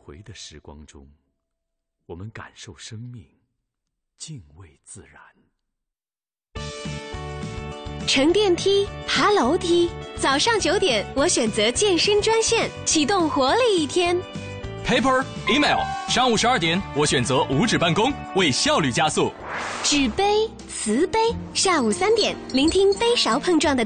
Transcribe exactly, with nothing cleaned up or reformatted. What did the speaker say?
回的时光中，我们感受生命，敬畏自然。 乘电梯，爬楼梯，早上九点，我选择健身专线，启动活力一天。 Paper, email， 上午十二点，我选择无纸办公，为效率加速。 纸杯、瓷杯，下午三点，聆听杯勺碰撞的